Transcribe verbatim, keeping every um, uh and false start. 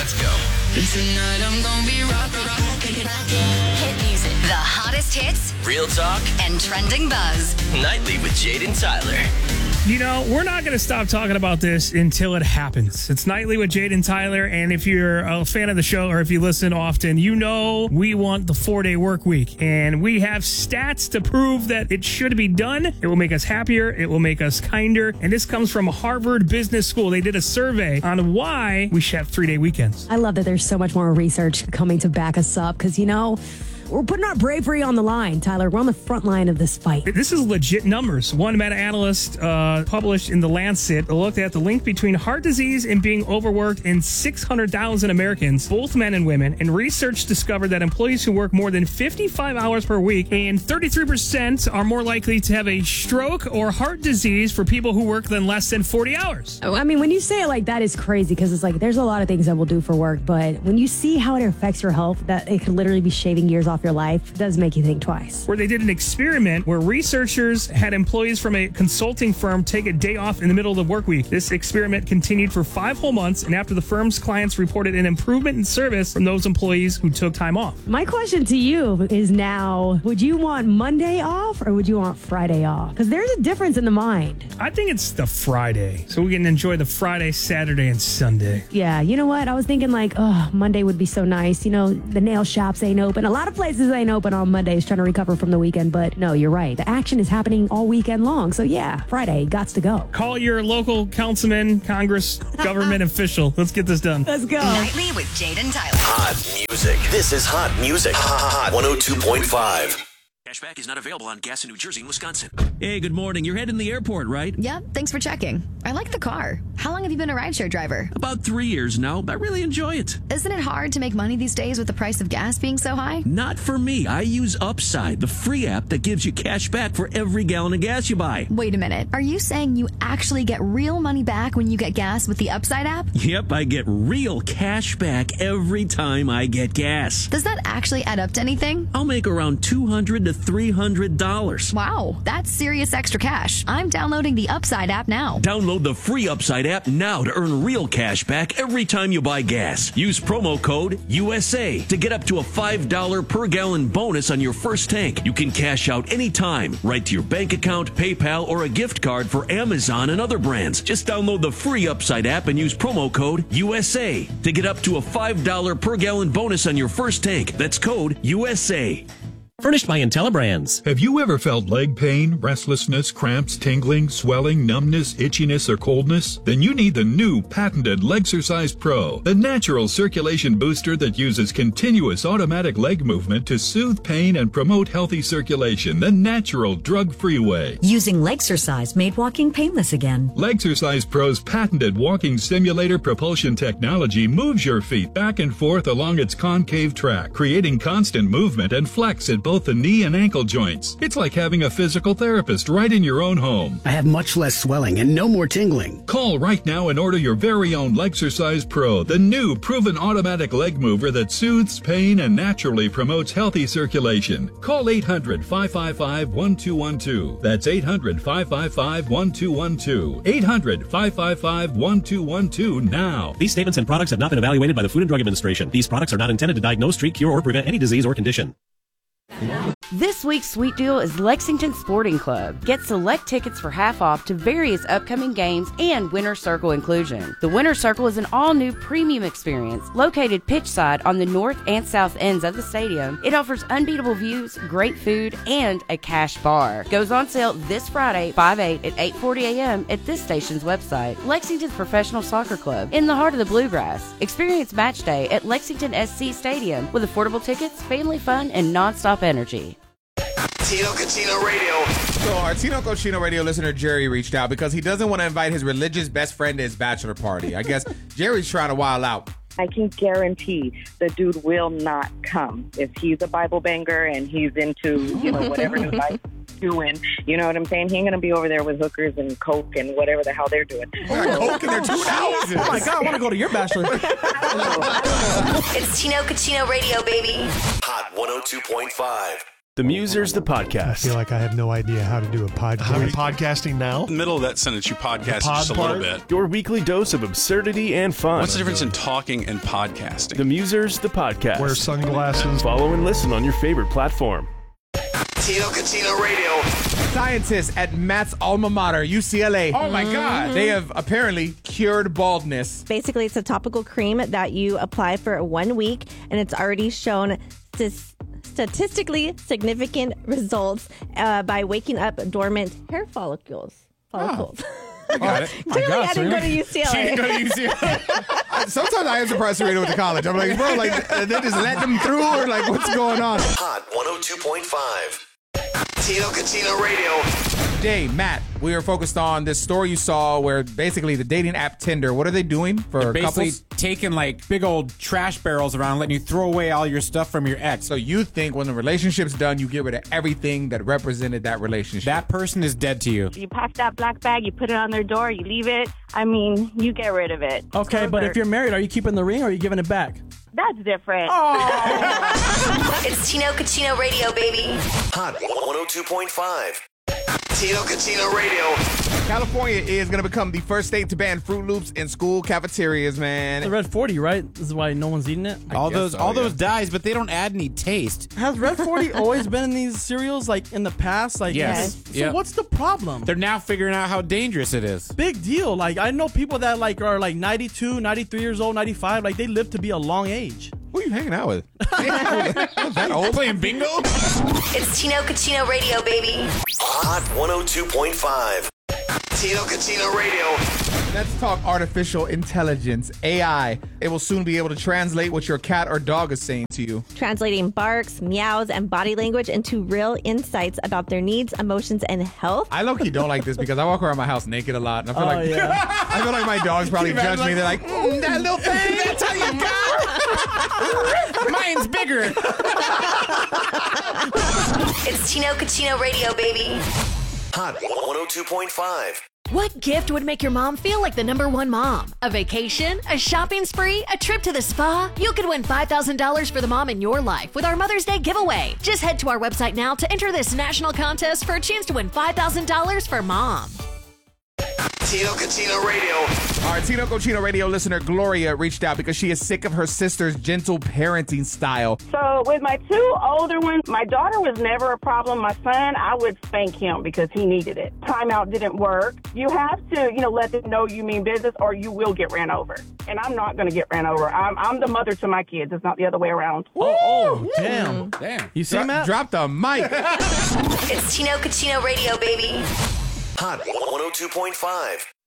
Let's go. Tonight I'm gonna be rockin', rockin', rockin'. Hit music. The hottest hits. Real talk. And trending buzz. Nightly with Jade and Tyler. You know, we're not going to stop talking about this until it happens. It's Nightly with Jade and Tyler, and if you're a fan of the show or if you listen often, you know we want the four-day work week, and we have stats to prove that it should be done. It will make us happier. It will make us kinder, and this comes from Harvard Business School. They did a survey on why we should have three-day weekends. I love that there's so much more research coming to back us up because, you know, we're putting our bravery on the line, Tyler. We're on the front line of this fight. This is legit numbers. One meta-analyst uh, published in The Lancet looked at the link between heart disease and being overworked in six hundred thousand Americans, both men and women, and research discovered that employees who work more than fifty-five hours per week and thirty-three percent are more likely to have a stroke or heart disease for people who work than less than forty hours. I mean, when you say it like that, it's crazy because it's like there's a lot of things that we'll do for work, but when you see how it affects your health, that it could literally be shaving years off your life, does make you think twice. Where they did an experiment where researchers had employees from a consulting firm take a day off in the middle of the work week. This experiment continued for five whole months, and after the firm's clients reported an improvement in service from those employees who took time off. My question to you is now, would you want Monday off or would you want Friday off? Because there's a difference in the mind. I think it's the Friday, so we can enjoy the Friday, Saturday, and Sunday. Yeah, you know what? I was thinking like, oh, Monday would be so nice. You know, the nail shops ain't open. A lot of places ain't open on Mondays trying to recover from the weekend, but no, you're right. The action is happening all weekend long. So yeah, Friday, gots to go. Call your local councilman, Congress, government official. Let's get this done. Let's go. Nightly with Jade and Tyler. Hot music. This is Hot Music. Hot one oh two point five. Cashback is not available on gas in New Jersey and Wisconsin. Hey, good morning. You're heading to the airport, right? Yep, thanks for checking. I like the car. How long have you been a rideshare driver? About three years now. I really enjoy it. Isn't it hard to make money these days with the price of gas being so high? Not for me. I use Upside, the free app that gives you cash back for every gallon of gas you buy. Wait a minute. Are you saying you actually get real money back when you get gas with the Upside app? Yep, I get real cash back every time I get gas. Does that actually add up to anything? I'll make around two hundred to three hundred dollars. Wow, that's serious extra cash. I'm downloading the Upside app now. Download the free Upside app now to earn real cash back every time you buy gas. Use promo code U S A to get up to a five dollars per gallon bonus on your first tank. You can cash out anytime, right to your bank account, PayPal, or a gift card for Amazon and other brands. Just download the free Upside app and use promo code U S A to get up to a five dollars per gallon bonus on your first tank. That's code U S A. Furnished by IntelliBrands. Have you ever felt leg pain, restlessness, cramps, tingling, swelling, numbness, itchiness, or coldness? Then you need the new patented Legsercise Pro, the natural circulation booster that uses continuous automatic leg movement to soothe pain and promote healthy circulation the natural, drug-free way. Using Legsercise made walking painless again. Legsercise Pro's patented walking simulator propulsion technology moves your feet back and forth along its concave track, creating constant movement and flex at both both the knee and ankle joints. It's like having a physical therapist right in your own home. I have much less swelling and no more tingling. Call right now and order your very own Legsercise Pro, the new proven automatic leg mover that soothes pain and naturally promotes healthy circulation. Call eight hundred, five five five, one two one two. That's eight hundred, five five five, one two one two. eight hundred, five five five, one two one two now. These statements and products have not been evaluated by the Food and Drug Administration. These products are not intended to diagnose, treat, cure, or prevent any disease or condition. This week's sweet deal is Lexington Sporting Club. Get select tickets for half off to various upcoming games and Winter Circle inclusion. The Winter Circle is an all-new premium experience located pitchside on the north and south ends of the stadium. It offers unbeatable views, great food, and a cash bar. Goes on sale this Friday, five eight at eight forty a.m. at this station's website. Lexington's Professional Soccer Club in the heart of the Bluegrass. Experience match day at Lexington S C Stadium with affordable tickets, family fun, and non-stop energy. Tino Cochino Radio. So our Tino Cochino Radio listener Jerry reached out because he doesn't want to invite his religious best friend to his bachelor party. I guess Jerry's trying to wild out. I can guarantee the dude will not come. If he's a Bible banger and he's into, you know, whatever new life he's doing, you know what I'm saying? He ain't going to be over there with hookers and coke and whatever the hell they're doing. Coke in their two houses. Oh my God, I want to go to your bachelor. It's Tino Cochino Radio, baby. Hot one oh two point five. The Musers, the podcast. I feel like I have no idea how to do a podcast. How are you podcasting now? In the middle of that sentence, you podcast pod just a part? little bit. Your weekly dose of absurdity and fun. What's the difference in talking and podcasting? The Musers, the podcast. Wear sunglasses. Follow and listen on your favorite platform. Tino Cucino Radio. Scientists at Matt's alma mater, U C L A. Oh, my God. They have apparently cured baldness. Basically, it's a topical cream that you apply for one week, and it's already shown st- statistically significant results uh, by waking up dormant hair follicles. Follicles. Oh. I got it. Clearly, gosh, I didn't man. go to U C L A. She didn't go to U C L A. Sometimes I am surprised Serena went to college. I'm like, bro, like, they just let them through, or like, what's going on? Hot one oh two point five. Tino Cucino Radio. Today, Matt, we are focused on this story you saw where basically the dating app Tinder, what are they doing for They're basically couples? taking like big old trash barrels around, letting you throw away all your stuff from your ex. So you think when the relationship's done, you get rid of everything that represented that relationship. That person is dead to you. You pack that black bag, you put it on their door, you leave it. I mean, you get rid of it. Okay, but if you're married, are you keeping the ring or are you giving it back? That's different. It's Tino Cucino Radio, baby. Hot one oh two point five. Tino Cucino Radio. California is going to become the first state to ban Fruit Loops in school cafeterias, man. The Red forty, right? This is why no one's eating it. all those, all those dyes, but they don't add any taste. Has Red forty always been in these cereals, like in the past? Like, Yes. So Yep. what's the problem? They're now figuring out how dangerous it is. Big deal. Like, I know people that like are like ninety-two, ninety-three years old, ninety-five. Like, they live to be a long age. Who are you hanging out with? That old? Playing bingo? It's Tino Cucino Radio, baby. Hot one oh two point five. Tino Cucino Radio. Let's talk artificial intelligence, A I. It will soon be able to translate what your cat or dog is saying to you. Translating barks, meows, and body language into real insights about their needs, emotions, and health. I low-key don't like this because I walk around my house naked a lot. And I feel Oh, like yeah. I feel like my dogs probably Can you judge me. imagine, They're like, mm, that little thing. That's how you got. Mine's bigger. It's Tino Cucino Radio, baby. Hot one oh two point five. What gift would make your mom feel like the number one mom? A vacation? A shopping spree? A trip to the spa? You could win five thousand dollars for the mom in your life with our Mother's Day giveaway. Just head to our website now to enter this national contest for a chance to win five thousand dollars for mom. Tino Cucino Radio. Our Tino Cucino Radio listener Gloria reached out because she is sick of her sister's gentle parenting style. So with my two older ones, my daughter was never a problem. My son, I would spank him because he needed it. Timeout didn't work. You have to, you know, let them know you mean business or you will get ran over. And I'm not going to get ran over. I'm, I'm the mother to my kids. It's not the other way around. Oh, oh damn. Damn. You see, Dro- Matt? Drop the mic. It's Tino Cucino Radio, baby. Hot one oh two point five.